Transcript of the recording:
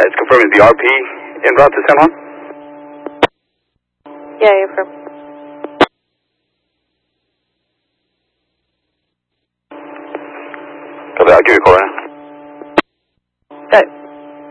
It's confirming the RP en route to San Juan? Yeah, you're from. Copy, I'll give you a call right now.